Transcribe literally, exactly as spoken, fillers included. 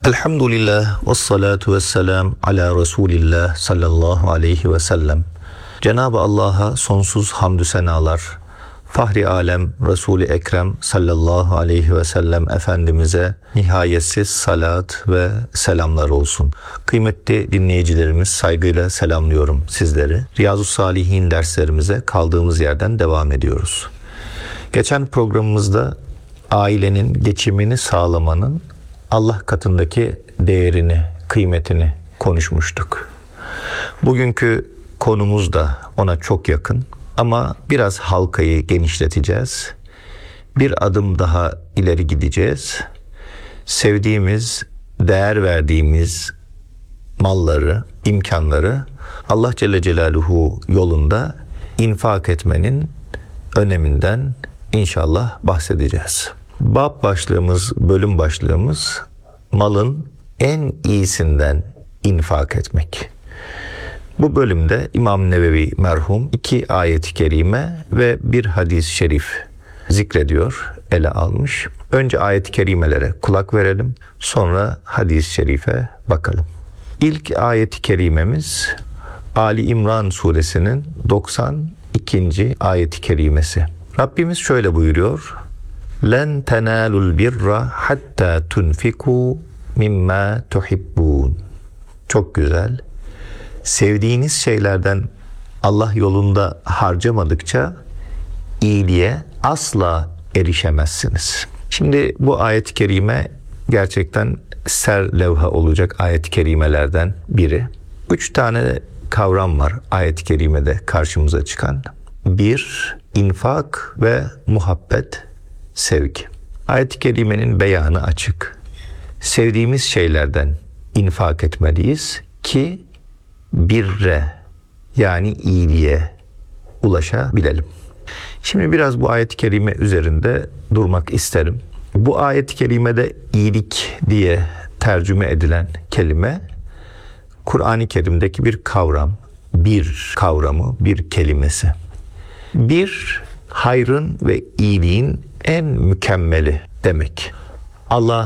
Elhamdülillah ve salatu ve selam ala Resulillah sallallahu aleyhi ve sellem. Cenab-ı Allah'a sonsuz hamdü senalar, Fahri Alem Resul-i Ekrem sallallahu aleyhi ve sellem Efendimiz'e nihayetsiz salat ve selamlar olsun. Kıymetli dinleyicilerimiz, saygıyla selamlıyorum sizleri. Riyazu Salihin derslerimize kaldığımız yerden devam ediyoruz. Geçen programımızda ailenin geçimini sağlamanın Allah katındaki değerini, kıymetini konuşmuştuk. Bugünkü konumuz da ona çok yakın ama biraz halkayı genişleteceğiz. Bir adım daha ileri gideceğiz. Sevdiğimiz, değer verdiğimiz malları, imkanları Allah Celle Celaluhu yolunda infak etmenin öneminden inşallah bahsedeceğiz. Bab başlığımız, bölüm başlığımız malın en iyisinden infak etmek. Bu bölümde İmam Nevevi merhum iki ayet-i kerime ve bir hadis-i şerif zikrediyor, ele almış. Önce ayet-i kerimelere kulak verelim, sonra hadis-i şerife bakalım. İlk ayet-i kerimemiz Ali İmran suresinin doksan ikinci ayet-i kerimesi. Rabbimiz şöyle buyuruyor: "Len tenalul birra hatta tunfiku mimma tuhibbun." Çok güzel. Sevdiğiniz şeylerden Allah yolunda harcamadıkça iyiliğe asla erişemezsiniz. Şimdi bu ayet-i kerime gerçekten serlevha olacak ayet-i kerimelerden biri. Üç tane kavram var ayet-i kerimede karşımıza çıkan. Bir, infak ve muhabbet, sevgi. Ayet-i kerimenin beyanı açık. Sevdiğimiz şeylerden infak etmeliyiz ki birre, yani iyiliğe ulaşabilelim. Şimdi biraz bu ayet-i kerime üzerinde durmak isterim. Bu ayet-i kerimede iyilik diye tercüme edilen kelime Kur'an-ı Kerim'deki bir kavram, bir kavramı, bir kelimesi. Bir, hayrın ve iyiliğin en mükemmeli demek. Allah